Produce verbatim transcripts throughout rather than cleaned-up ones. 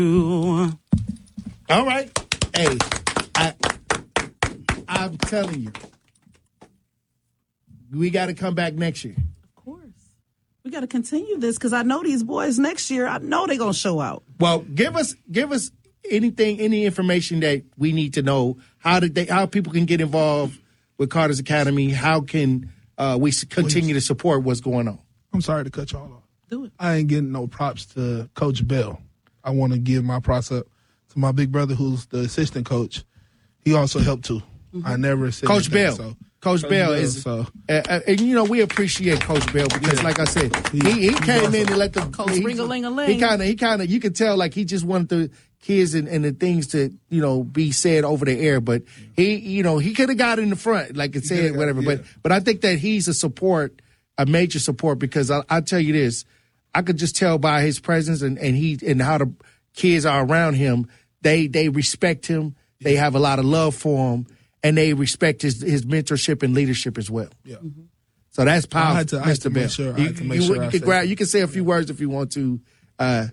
All right. Hey, I, I'm telling you, we got to come back next year. Of course. We got to continue this because I know these boys next year, I know they're going to show out. Well, give us give us anything, any information that we need to know. How did they? How people can get involved with Carter's Academy? How can uh, we continue to support what's going on? I'm sorry to cut y'all off. Do it. I ain't getting no props to Coach Bell. I want to give my props up to my big brother, who's the assistant coach. He also helped too. Mm-hmm. I never said Coach anything, Bell. So. Coach, Coach Bell, Bell is, so. uh, uh, and you know we appreciate Coach Bell because, yeah. like I said, he, he, he came awesome. in and let the Coach ring a ling a ling. He kind of, he kind of, you could tell like he just wanted the kids and, and the things to you know be said over the air, but he, you know, he could have got in the front, like it said, whatever. Yeah. But but I think that he's a support, a major support because I I tell you this, I could just tell by his presence and, and he and how the kids are around him, they they respect him, they have a lot of love for him. And they respect his his mentorship and leadership as well. Yeah. Mm-hmm. So that's powerful, I had to, I had Mister to Bell. make sure. I You, had to make you, sure you, I can said grab, you can say a few words if you want to. Uh,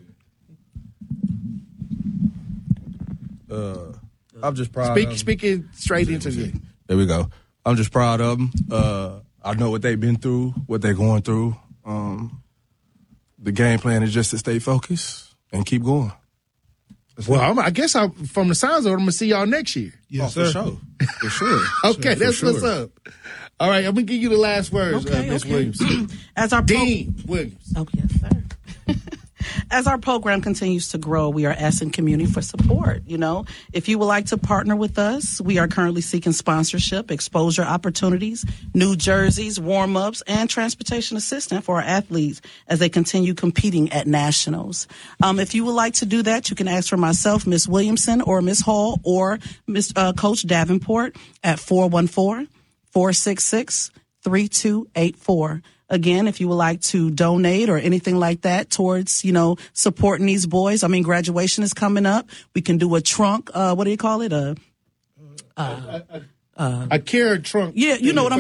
uh, I'm just proud speak, of them. Speaking straight into you. There we go. I'm just proud of them. Uh, I know what they've been through, what they're going through. Um, the game plan is just to stay focused and keep going. Well, I'm, I guess I, from the sounds of it, I'm going to see y'all next year. Yes, oh, sir. For sure. For sure. Okay, for that's sure. what's up. All right, I'm going to give you the last words, Okay, uh, Miz okay. Williams. As our Dean Williams. Oh, yes, sir. As our program continues to grow, we are asking community for support. You know, if you would like to partner with us, we are currently seeking sponsorship, exposure opportunities, new jerseys, warm-ups, and transportation assistance for our athletes as they continue competing at nationals. Um, if you would like to do that, you can ask for myself, Miz Williamson, or Miz Hall, or Miz Uh, Coach Davenport at four one four, four six six, three two eight four. Again, if you would like to donate or anything like that towards, you know, supporting these boys. I mean, graduation is coming up. We can do a trunk. Uh, what do you call it? A, uh, a, a, a care trunk. Yeah, you know what I'm